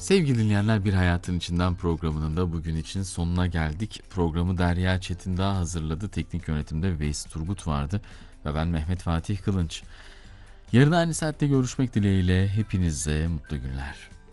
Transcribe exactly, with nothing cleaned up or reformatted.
Sevgili dinleyenler, Bir Hayatın İçinden programının da bugün için sonuna geldik. Programı Derya Çetindağ hazırladı. Teknik yönetimde Veys Turgut vardı ve ben Mehmet Fatih Kılınç. Yarın aynı saatte görüşmek dileğiyle hepinize mutlu günler.